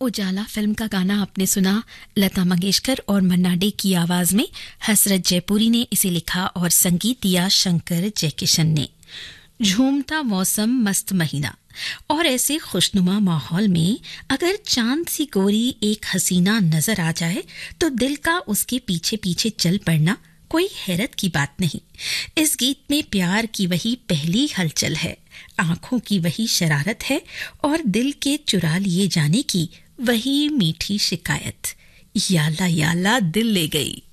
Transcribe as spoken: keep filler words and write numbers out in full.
उजाला film का गाना आपने सुना। लता मंगेशकर और मन्ना डे की आवाज में हसरत जयपुरी ने इसे लिखा और संगीत दिया शंकर जयकिशन ने। झूमता मौसम, मस्त महीना और ऐसे खुशनुमा माहौल में अगर चांद सी गोरी एक हसीना नजर आ जाए तो दिल का उसके पीछे पीछे चल पड़ना कोई हैरत की बात नहीं। इस गीत में प्यार की वही पहली हलचल है, आंखों की वही शरारत है और दिल के चुरा लिए जाने की वही मीठी शिकायत। याला याला दिल ले गई।